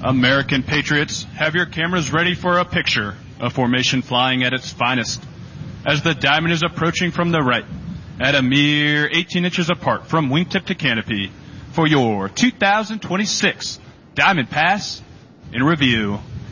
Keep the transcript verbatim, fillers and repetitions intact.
American Patriots, have your cameras ready for a picture of formation flying at its finest. As the diamond is approaching from the right, at a mere eighteen inches apart from wingtip to canopy, for your two thousand twenty-six Diamond Pass in review.